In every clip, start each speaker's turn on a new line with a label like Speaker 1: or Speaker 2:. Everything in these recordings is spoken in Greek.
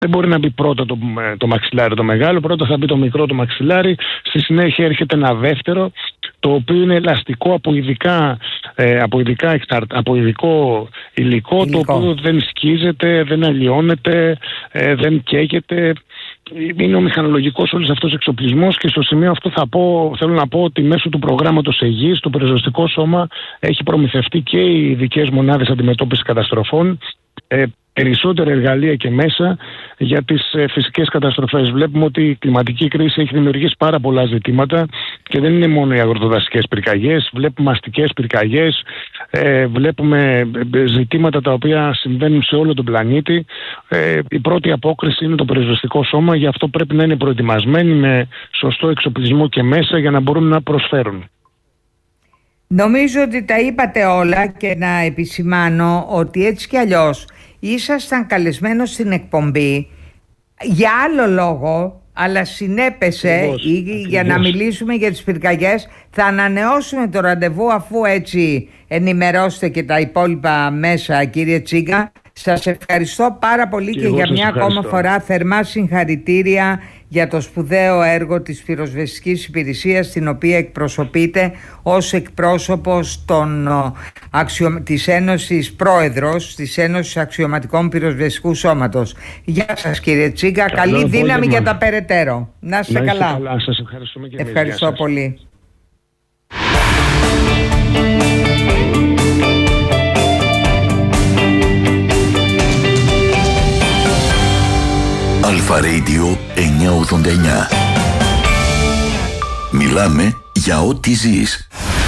Speaker 1: Δεν μπορεί να μπει πρώτα το μαξιλάρι το μεγάλο, πρώτα θα μπει το μικρό το μαξιλάρι, στη συνέχεια έρχεται ένα δεύτερο, το οποίο είναι ελαστικό από ειδικό υλικό, το οποίο δεν σκίζεται, δεν αλλοιώνεται, δεν καίγεται. Είναι ο μηχανολογικός όλος αυτός εξοπλισμός, και στο σημείο αυτό θέλω να πω ότι μέσω του προγράμματος Αιγής το Πυροσβεστικό Σώμα έχει προμηθευτεί και οι ειδικές μονάδες αντιμετώπισης καταστροφών, περισσότερα εργαλεία και μέσα για τις φυσικές καταστροφές. Βλέπουμε ότι η κλιματική κρίση έχει δημιουργήσει πάρα πολλά ζητήματα, και δεν είναι μόνο οι αγροτοδασικές πυρκαγιές. Βλέπουμε αστικές πυρκαγιές, βλέπουμε ζητήματα τα οποία συμβαίνουν σε όλο τον πλανήτη. Η πρώτη απόκριση είναι το Πυροσβεστικό Σώμα, γι' αυτό πρέπει να είναι προετοιμασμένοι με σωστό εξοπλισμό και μέσα για να μπορούν να προσφέρουν.
Speaker 2: Νομίζω ότι τα είπατε όλα, και να επισημάνω ότι έτσι κι αλλιώς ήσασταν καλεσμένος στην εκπομπή για άλλο λόγο, αλλά συνέπεσε για να μιλήσουμε για τις πυρκαγιές. Θα ανανεώσουμε το ραντεβού, αφού έτσι ενημερώσετε και τα υπόλοιπα μέσα, κύριε Τσίγκα. Σας ευχαριστώ πάρα πολύ και για μια ακόμα φορά θερμά συγχαρητήρια για το σπουδαίο έργο της πυροσβεστικής υπηρεσίας, την οποία εκπροσωπείτε ως εκπρόσωπος της Ένωσης, πρόεδρος της Ένωσης Αξιωματικών Πυροσβεστικού Σώματος. Γεια σας, κύριε Τσίγκα, καλή δύναμη για τα περαιτέρω. Να είστε καλά.
Speaker 1: Σας ευχαριστούμε και
Speaker 2: ευχαριστώ πολύ.
Speaker 3: Αλφα Radio 989. Μιλάμε για ό,τι ζεις.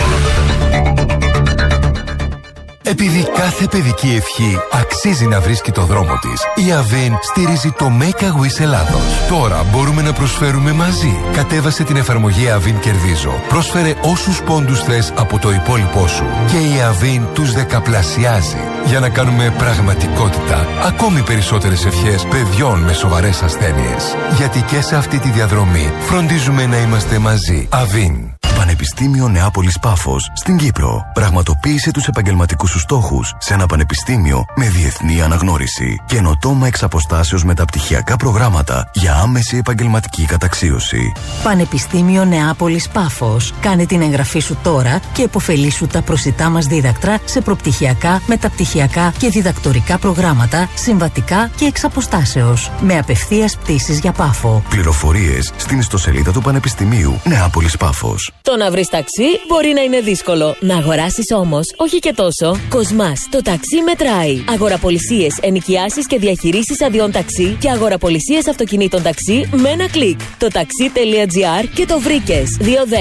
Speaker 4: Επειδή κάθε παιδική ευχή αξίζει να βρίσκει το δρόμο της, η Avin στηρίζει το Make a Wish Ελλάδος. Τώρα μπορούμε να προσφέρουμε μαζί. Κατέβασε την εφαρμογή Avin Κερδίζω. Πρόσφερε όσους πόντους θες από το υπόλοιπό σου, και η Avin τους δεκαπλασιάζει για να κάνουμε πραγματικότητα ακόμη περισσότερες ευχές παιδιών με σοβαρές ασθένειες. Γιατί και σε αυτή τη διαδρομή φροντίζουμε να είμαστε μαζί. Avin.
Speaker 3: Πανεπιστήμιο Νεάπολης Πάφος στην Κύπρο. Πραγματοποίησε τους επαγγελματικούς σου στόχους σε ένα πανεπιστήμιο με διεθνή αναγνώριση. Καινοτόμα εξ αποστάσεως μεταπτυχιακά προγράμματα για άμεση επαγγελματική καταξίωση.
Speaker 5: Πανεπιστήμιο Νεάπολης Πάφος. Κάνε την εγγραφή σου τώρα και επωφελήσου τα προσιτά μας δίδακτρα σε προπτυχιακά, μεταπτυχιακά και διδακτορικά προγράμματα, συμβατικά και εξ αποστάσεως. Με απευθείας πτήσεις για Πάφο.
Speaker 3: Πληροφορίες στην ιστοσελίδα του Πανεπιστημίου Νεάπολης Πάφος.
Speaker 6: Το να βρεις ταξί μπορεί να είναι δύσκολο. Να αγοράσεις όμως, όχι και τόσο. Κοσμάς, το ταξί μετράει. Αγοραπολισίες, ενοικιάσεις και διαχειρήσεις αδειών ταξί και αγοραπολισίες αυτοκινήτων ταξί με ένα κλικ. Το taxi.gr και το βρήκες.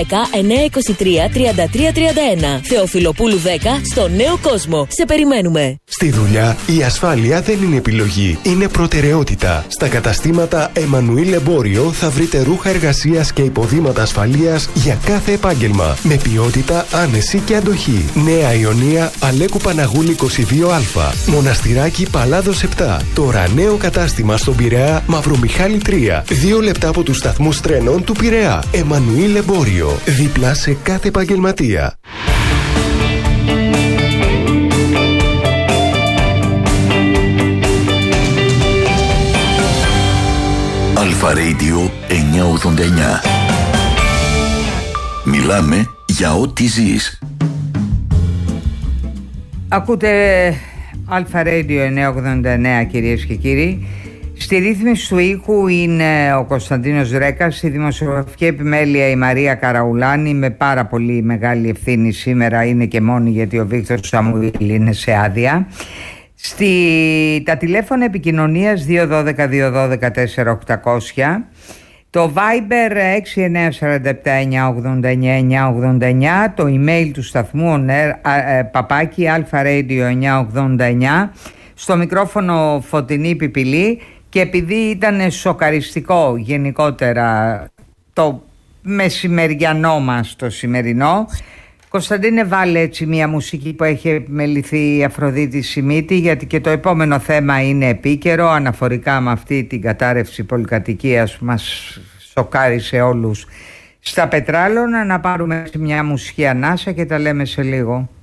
Speaker 6: 210-923-3331. Θεοφιλοπούλου 10 στο Νέο Κόσμο. Σε περιμένουμε.
Speaker 7: Στη δουλειά η ασφάλεια δεν είναι επιλογή, είναι προτεραιότητα. Στα καταστήματα Εμμανουήλ Εμπόριο θα βρείτε ρούχα εργασίας και υποδήματα ασφαλείας για κάθε επάγγελμα. Με ποιότητα, άνεση και αντοχή. Νέα Ιωνία, Αλέκου Παναγούλη 22Α. Μοναστηράκι Παλάδος 7. Τώρα νέο κατάστημα στον Πειραιά, Μαυρομιχάλη 3. 2 λεπτά από τους σταθμούς τρένων του Πειραιά. Εμμανουήλ Εμπόριο. Δίπλα σε κάθε επαγγελματία.
Speaker 3: Αλφα Radio 989. Μιλάμε για ό,τι ζεις.
Speaker 2: Ακούτε Αλφα Radio 989, κυρίες και κύριοι. Στη ρύθμιση του ήχου είναι ο Κωνσταντίνος Ρέκας, στη δημοσιογραφική επιμέλεια η Μαρία Καραουλάνη, με πάρα πολύ μεγάλη ευθύνη σήμερα είναι και μόνη, γιατί ο Βίκτορ Σαμουήλ είναι σε άδεια. Τα τηλέφωνα επικοινωνίας 212-212-4800, το Viber 6947-989-989, το email του σταθμού παπάκι alfaradio989, στο μικρόφωνο Φωτεινή Πιπηλή. Και επειδή ήταν σοκαριστικό γενικότερα το μεσημεριανό μας το σημερινό, Κωνσταντίνε, βάλε έτσι μια μουσική που έχει επιμεληθεί η Αφροδίτη Σιμίτη, γιατί και το επόμενο θέμα είναι επίκαιρο αναφορικά με αυτή την κατάρρευση πολυκατοικίας που μας σοκάρισε όλους στα Πετράλωνα. Να πάρουμε μια μουσική ανάσα και τα λέμε σε λίγο.